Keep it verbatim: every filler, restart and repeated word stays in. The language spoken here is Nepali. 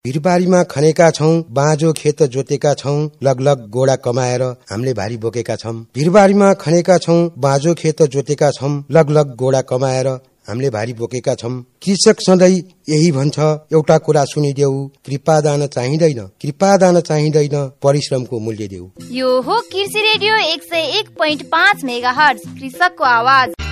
भिरबारीमा खनेका छौं, बाँझो खेत जोतेका छौं, लगलग गोडा कमाएर हामीले भारी बोकेका छौं। भिरबारीमा खनेका छौं, बाँझो खेत जोतेका छौं, लगलग गोडा कमाएर हामीले भारी बोकेका छौं। कृषक सधैँ यही भन्छ, एउटा कुरा सुनिदेऊ, कृपादान चाहिँदैन, कृपादान चाहिँदैन, परिश्रमको मूल्य देऊ। यो हो कृषि रेडियो एक सय एक पोइन्ट पाँच मेगा हर्ज, कृषकको आवाज।